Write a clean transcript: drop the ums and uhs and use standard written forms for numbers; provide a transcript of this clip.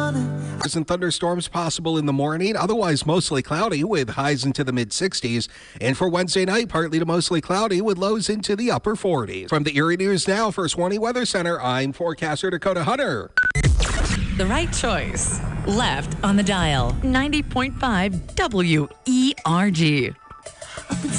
And thunderstorms possible in the morning, otherwise mostly cloudy with highs into the mid-60s. And for Wednesday night, partly to mostly cloudy with lows into the upper 40s. From the Erie News Now for Swanee Weather Center, I'm forecaster Dakota Hunter. The right choice. Left on the dial. 90.5 WERG.